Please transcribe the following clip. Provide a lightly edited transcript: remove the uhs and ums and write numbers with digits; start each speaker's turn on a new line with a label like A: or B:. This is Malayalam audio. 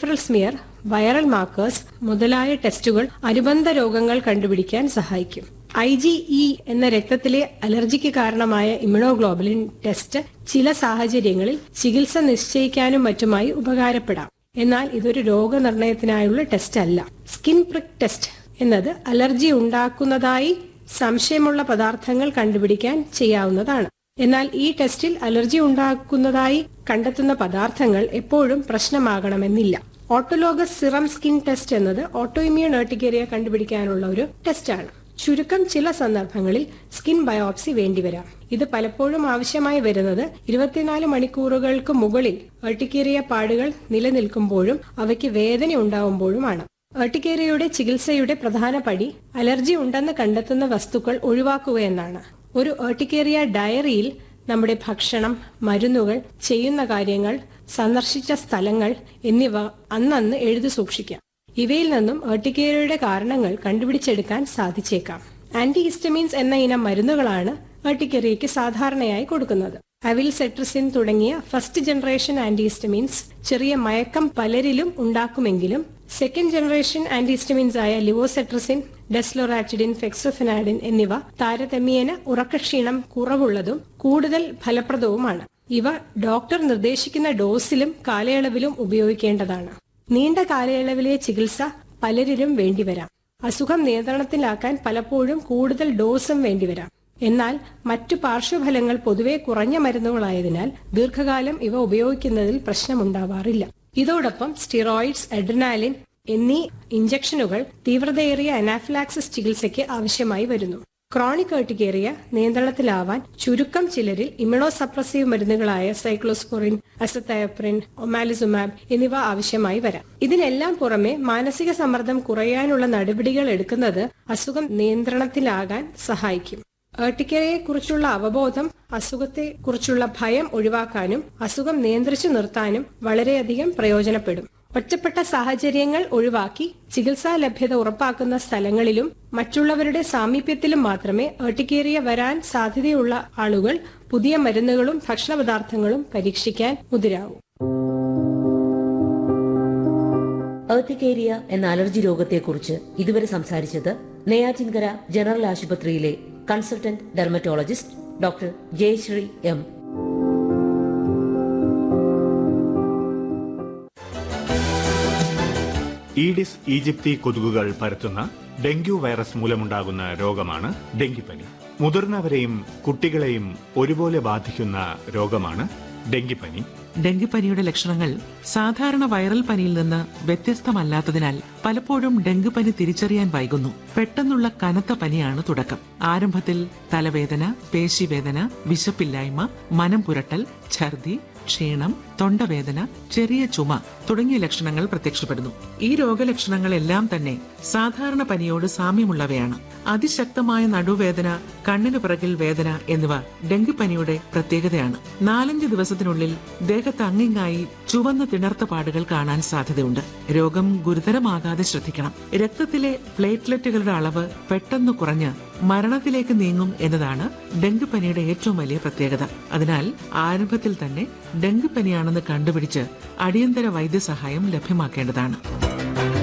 A: ലാറ്ററൽ സ്മിയർ, വൈറൽ മാർക്കേഴ്സ് മുതലായ ടെസ്റ്റുകൾ അനുബന്ധ രോഗങ്ങൾ കണ്ടുപിടിക്കാൻ സഹായിക്കും. IgE എന്ന രക്തത്തിലെ അലർജിക്ക് കാരണമായ ഇമ്മ്യൂണോഗ്ലോബുലിൻ ടെസ്റ്റ് ചില സാഹചര്യങ്ങളിൽ ചികിത്സ നിശ്ചയിക്കാനും മറ്റുമായി ഉപകാരപ്പെടാം. എന്നാൽ ഇതൊരു രോഗനിർണയത്തിനായുള്ള ടെസ്റ്റ് അല്ല. സ്കിൻ പ്രിക് ടെസ്റ്റ് എന്നത് അലർജി ഉണ്ടാക്കുന്നതായി സംശയമുള്ള പദാർത്ഥങ്ങൾ കണ്ടുപിടിക്കാൻ ചെയ്യാവുന്നതാണ്. എന്നാൽ ഈ ടെസ്റ്റിൽ അലർജി ഉണ്ടാക്കുന്നതായി കണ്ടെത്തുന്ന പദാർത്ഥങ്ങൾ എപ്പോഴും പ്രശ്നമാകണമെന്നില്ല. ഓട്ടോലോഗസ് സിറം സ്കിൻ ടെസ്റ്റ് എന്നത് ഓട്ടോഇമ്മ്യൂൺ ഏർട്ടിക്കേറിയ കണ്ടുപിടിക്കാനുള്ള ഒരു ടെസ്റ്റാണ്. ചുരുക്കം ചില സന്ദർഭങ്ങളിൽ സ്കിൻ ബയോപ്സി വേണ്ടിവരാം. ഇത് പലപ്പോഴും ആവശ്യമായി വരുന്നത് 24 മണിക്കൂറുകൾക്ക് മുകളിൽ ഏർട്ടിക്കേറിയ പാടുകൾ നിലനിൽക്കുമ്പോഴും അവയ്ക്ക് വേദന ഉണ്ടാവുമ്പോഴുമാണ്. ഏർട്ടിക്കേറിയയുടെ ചികിത്സയുടെ പ്രധാന പടി അലർജി ഉണ്ടെന്ന് കണ്ടെത്തുന്ന വസ്തുക്കൾ ഒഴിവാക്കുകയെന്നാണ്. ഒരു ഏർട്ടിക്കേറിയ ഡയറിയിൽ നമ്മുടെ ഭക്ഷണം, മരുന്നുകൾ, ചെയ്യുന്ന കാര്യങ്ങൾ, സന്ദർശിച്ച സ്ഥലങ്ങൾ എന്നിവ അന്നന്ന് എഴുതി സൂക്ഷിക്കാം. ഇവയിൽ നിന്നും ഏർട്ടിക്കേറിയയുടെ കാരണങ്ങൾ കണ്ടുപിടിച്ചെടുക്കാൻ സാധിച്ചേക്കാം. ആന്റിഹിസ്റ്റമീൻസ് എന്ന ഇനം മരുന്നുകളാണ് ഏർട്ടിക്കേറിയയ്ക്ക് സാധാരണയായി കൊടുക്കുന്നത്. അവിൽസെട്രിസിൻ തുടങ്ങിയ ഫസ്റ്റ് ജനറേഷൻ ആന്റിഹിസ്റ്റമീൻസ് ചെറിയ മയക്കം പലരിലും ഉണ്ടാക്കുമെങ്കിലും സെക്കൻഡ് ജനറേഷൻ ആന്റിഹിസ്റ്റമീൻസ് ആയ ലിവോസെട്രിസിൻ, ഡെസ്ലോറാറ്റിഡിൻ, ഫെക്സോഫെനാഡിൻ എന്നിവ താരതമ്യേന ഉറക്കക്ഷീണം കുറവുള്ളതും കൂടുതൽ ഫലപ്രദവുമാണ്. ഇവ ഡോക്ടർ നിർദ്ദേശിക്കുന്ന ഡോസിലും കാലയളവിലും ഉപയോഗിക്കേണ്ടതാണ്. നീണ്ട കാലയളവിലെ ചികിത്സ പലരിലും വേണ്ടിവരാം. അസുഖം നിയന്ത്രണത്തിലാക്കാൻ പലപ്പോഴും കൂടുതൽ ഡോസും വേണ്ടിവരാം. എന്നാൽ മറ്റു പാർശ്വഫലങ്ങൾ പൊതുവെ കുറഞ്ഞ മരുന്നുകളായതിനാൽ ദീർഘകാലം ഇവ ഉപയോഗിക്കുന്നതിൽ പ്രശ്നമുണ്ടാവാറില്ല. ഇതോടൊപ്പം സ്റ്റിറോയിഡ്സ്, അഡ്രിനാലിൻ എന്നീ ഇഞ്ചക്ഷനുകൾ തീവ്രതയേറിയ അനാഫിലാക്സിസ് ചികിത്സയ്ക്ക് ആവശ്യമായി വരുന്നു. ക്രോണിക് ഏർട്ടിക്കേറിയ നിയന്ത്രണത്തിലാവാൻ ചുരുക്കം ചിലരിൽ ഇമ്മ്യൂണോസപ്രസീവ് മരുന്നുകളായ സൈക്ലോസ്പോറിൻ, അസതയോപ്രിൻ, ഒമാലിസുമാബ് എന്നിവ ആവശ്യമായി വരാം. ഇതിനെല്ലാം പുറമെ മാനസിക സമ്മർദ്ദം കുറയാനുള്ള നടപടികൾ എടുക്കുന്നത് അസുഖം നിയന്ത്രണത്തിലാകാൻ സഹായിക്കും. ഏർട്ടിക്കേറിയയെക്കുറിച്ചുള്ള അവബോധം അസുഖത്തെക്കുറിച്ചുള്ള ഭയം ഒഴിവാക്കാനും അസുഖം നിയന്ത്രിച്ചു നിർത്താനും വളരെയധികം പ്രയോജനപ്പെടും. ഒറ്റപ്പെട്ട സാഹചര്യങ്ങൾ ഒഴിവാക്കി ചികിത്സാ ലഭ്യത ഉറപ്പാക്കുന്ന സ്ഥലങ്ങളിലും മറ്റുള്ളവരുടെ സാമീപ്യത്തിലും മാത്രമേ ഏർട്ടിക്കേറിയ വരാൻ സാധ്യതയുള്ള ആളുകൾ പുതിയ മരുന്നുകളും ഭക്ഷണപദാർത്ഥങ്ങളും പരീക്ഷിക്കാൻ മുതിരാവൂ.
B: ഏർട്ടിക്കേരിയ എന്ന അലർജി രോഗത്തെക്കുറിച്ച് ഇതുവരെ സംസാരിച്ചത് നെയ്യാറ്റിൻകര ജനറൽ ആശുപത്രിയിലെ consultant dermatologist doctor Jayashree M.
C: Aedes ഈജിപ്തി കൊതുകുകൾ പരത്തുന്ന ഡെങ്കു വൈറസ് മൂലമുണ്ടാകുന്ന രോഗമാണ് ഡെങ്കിപ്പനി. മുതിർന്നവരെയും കുട്ടികളെയും ഒരുപോലെ ബാധിക്കുന്ന രോഗമാണ് ഡെങ്കിപ്പനി.
D: ഡെങ്കിപ്പനിയുടെ ലക്ഷണങ്ങൾ സാധാരണ വൈറൽ പനിയിൽ നിന്ന് വ്യത്യസ്തമല്ലാത്തതിനാൽ പലപ്പോഴും ഡെങ്കിപ്പനി തിരിച്ചറിയാൻ വൈകുന്നു. പെട്ടെന്നുള്ള കനത്ത പനിയാണ് തുടക്കം. ആരംഭത്തിൽ തലവേദന, പേശിവേദന, വിശപ്പില്ലായ്മ, മനം പുരട്ടൽ, ഛർദി, ക്ഷീണം, തൊണ്ടവേദന, ചെറിയ ചുമ തുടങ്ങിയ ലക്ഷണങ്ങൾ പ്രത്യക്ഷപ്പെടുന്നു. ഈ രോഗലക്ഷണങ്ങളെല്ലാം തന്നെ സാധാരണ പനിയോട് സാമ്യമുള്ളവയാണ്. അതിശക്തമായ നടുവേദന, കണ്ണിനു പിറകിൽ വേദന എന്നിവ ഡെങ്കിപ്പനിയുടെ പ്രത്യേകതയാണ്. 4-5 ദിവസത്തിനുള്ളിൽ ദേഹത്ത് അങ്ങിങ്ങായി ചുവന്ന തിണർത്ത പാടുകൾ കാണാൻ സാധ്യതയുണ്ട്. രോഗം ഗുരുതരമാകാതെ ശ്രദ്ധിക്കണം. രക്തത്തിലെ പ്ലേറ്റ്ലെറ്റുകളുടെ അളവ് പെട്ടെന്ന് കുറഞ്ഞ് മരണത്തിലേക്ക് നീങ്ങും എന്നതാണ് ഡെങ്കിപ്പനിയുടെ ഏറ്റവും വലിയ പ്രത്യേകത. അതിനാൽ ആരംഭത്തിൽ തന്നെ ഡെങ്കിപ്പനിയാണെന്ന് കണ്ടുപിടിച്ച് അടിയന്തര വൈദ്യസഹായം ലഭ്യമാക്കേണ്ടതാണ്.